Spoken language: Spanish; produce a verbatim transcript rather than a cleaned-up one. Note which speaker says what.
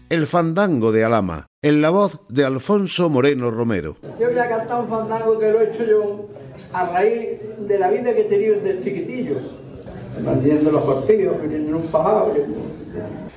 Speaker 1: El fandango de Alhama, en la voz de Alfonso Moreno Romero.
Speaker 2: Yo voy a cantar un fandango que lo he hecho yo a raíz de la vida que he tenido desde chiquitillo, manteniendo los partidos, viniendo en un pajado.